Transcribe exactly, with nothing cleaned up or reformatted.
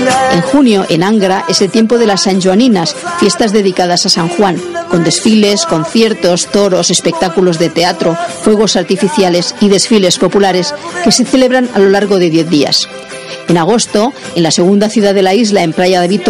En junio, en Angra, es el tiempo de las Sanjoaninas, fiestas dedicadas a San Juan, con desfiles, conciertos, toros, espectáculos de teatro, fuegos artificiales y desfiles populares que se celebran a lo largo de diez días. En agosto, en la segunda ciudad de la isla, en Praia de Vitória,